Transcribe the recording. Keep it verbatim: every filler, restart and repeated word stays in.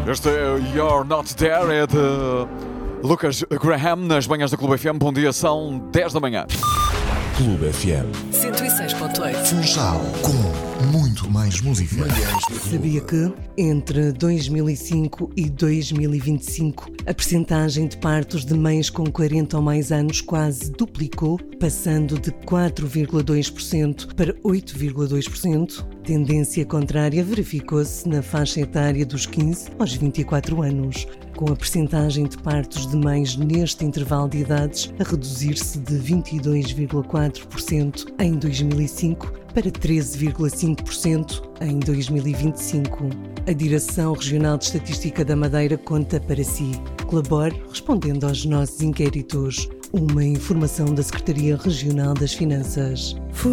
Este é You're Not There, é de Lucas Graham, nas manhãs da Clube F M. Bom dia, são dez da manhã. Clube F M cento e seis ponto oito. Funchal, com muito mais música. Sabia que, entre dois mil e cinco e dois mil e vinte e cinco, a percentagem de partos de mães com quarenta ou mais anos quase duplicou, passando de quatro vírgula dois por cento para oito vírgula dois por cento? Tendência contrária verificou-se na faixa etária dos quinze aos vinte e quatro anos, com a percentagem de partos de mães neste intervalo de idades a reduzir-se de vinte e dois vírgula quatro por cento em dois mil e cinco para treze vírgula cinco por cento em dois mil e vinte e cinco. A Direção Regional de Estatística da Madeira conta para si. Colabore respondendo aos nossos inquéritos. Uma informação da Secretaria Regional das Finanças.